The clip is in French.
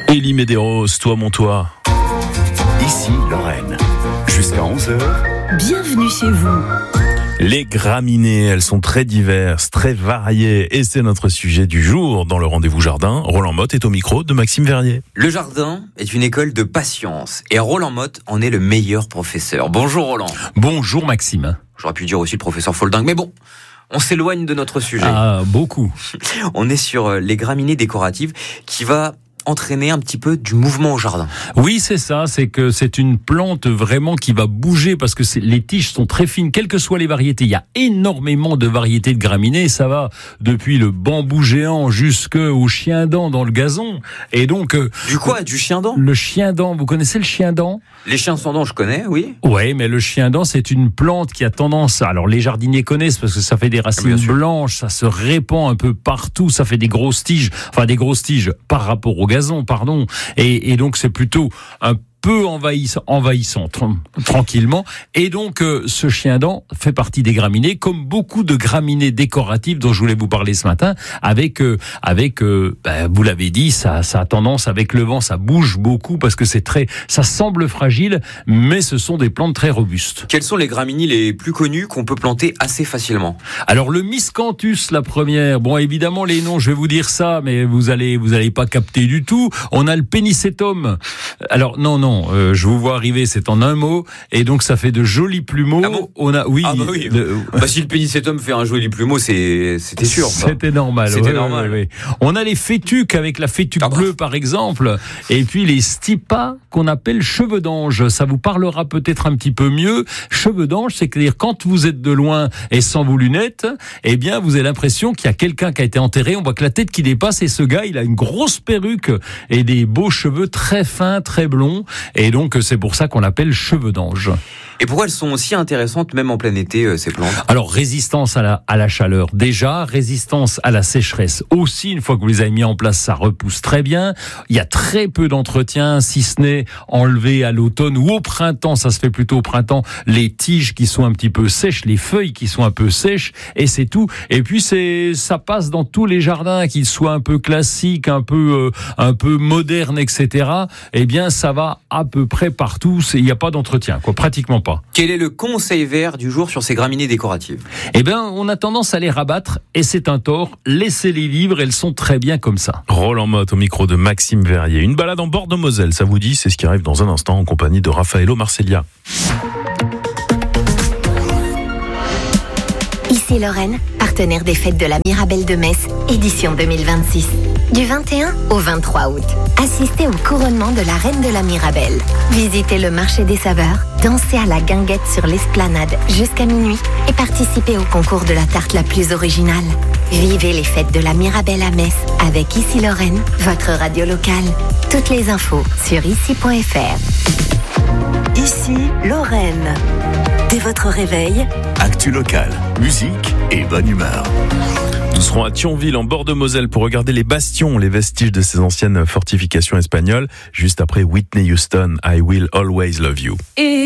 Élie Medeiros, toi mon toit. Ici Lorraine, jusqu'à 11h. Bienvenue chez vous. Les graminées, elles sont très diverses, très variées, et c'est notre sujet du jour dans le Rendez-vous Jardin. Roland Motte est au micro de Maxime Verrier. Le jardin est une école de patience, et Roland Motte en est le meilleur professeur. Bonjour Roland. Bonjour Maxime. J'aurais pu dire aussi le professeur Folding, mais bon, on s'éloigne de notre sujet. Ah, beaucoup. On est sur les graminées décoratives qui va entraîner un petit peu du mouvement au jardin. Oui, c'est ça, c'est que c'est une plante vraiment qui va bouger parce que les tiges sont très fines, quelles que soient les variétés. Il y a énormément de variétés de graminées, ça va depuis le bambou géant jusqu'au chien-dent dans le gazon. Et donc... Du chien-dent ? Le chien-dent, vous connaissez le chien-dent ? Les chiens sans dents, je connais, oui. Oui, mais le chien-dent, c'est une plante qui a tendance... Alors, les jardiniers connaissent parce que ça fait des racines blanches, ça se répand un peu partout, ça fait des grosses tiges par rapport au gazon, pardon. Et donc, c'est plutôt un peu envahissant tranquillement. Et donc, ce chien-dent fait partie des graminées, comme beaucoup de graminées décoratives dont je voulais vous parler ce matin, avec vous l'avez dit, ça a tendance, avec le vent, ça bouge beaucoup parce que ça semble fragile, mais ce sont des plantes très robustes. Quelles sont les graminées les plus connues qu'on peut planter assez facilement ? Alors, le miscanthus, la première. Bon, évidemment, les noms, je vais vous dire ça, mais vous allez pas capter du tout. On a le pénicetum. Alors, non, je vous vois arriver, c'est en un mot, et donc ça fait de jolis plumeaux. Ah bon ? Si le pénicetum fait un joli plumeau, c'était sûr. C'était normal. C'était normal. Oui. On a les fétuques avec la fétuque bleue, par exemple, et puis les stipas qu'on appelle cheveux d'ange. Ça vous parlera peut-être un petit peu mieux. Cheveux d'ange, c'est-à-dire quand vous êtes de loin et sans vos lunettes, eh bien, vous avez l'impression qu'il y a quelqu'un qui a été enterré. On voit que la tête qui dépasse, et ce gars, il a une grosse perruque et des beaux cheveux très fins, très blonds. Et donc, c'est pour ça qu'on l'appelle cheveux d'ange. Et pourquoi elles sont aussi intéressantes, même en plein été, ces plantes ? Alors, résistance à la chaleur, déjà. Résistance à la sécheresse aussi. Une fois que vous les avez mis en place, ça repousse très bien. Il y a très peu d'entretien, si ce n'est enlevé à l'automne ou au printemps. Ça se fait plutôt au printemps. Les tiges qui sont un petit peu sèches, les feuilles qui sont un peu sèches, et c'est tout. Et puis, ça passe dans tous les jardins, qu'ils soient un peu classiques, un peu modernes, etc. Eh bien, ça va à peu près partout. Il n'y a pas d'entretien, pratiquement pas. Quel est le conseil vert du jour sur ces graminées décoratives ? Eh bien, on a tendance à les rabattre, et c'est un tort. Laissez-les vivre, elles sont très bien comme ça. Roland Motte au micro de Maxime Verrier. Une balade en bord de Moselle, ça vous dit ? C'est ce qui arrive dans un instant en compagnie de Raffaello Marcellia. Ici Lorraine, partenaire des fêtes de la Mirabelle de Metz, édition 2026. Du 21 au 23 août, assistez au couronnement de la reine de la Mirabelle. Visitez le marché des saveurs, dansez à la guinguette sur l'esplanade jusqu'à minuit et participez au concours de la tarte la plus originale. Vivez les fêtes de la Mirabelle à Metz avec Ici Lorraine, votre radio locale. Toutes les infos sur ici.fr. Ici Lorraine. Dès votre réveil, Actu locale, musique et bonne humeur. Nous serons à Thionville, en bord de Moselle, pour regarder les bastions, les vestiges de ces anciennes fortifications espagnoles, juste après Whitney Houston, I Will Always Love You.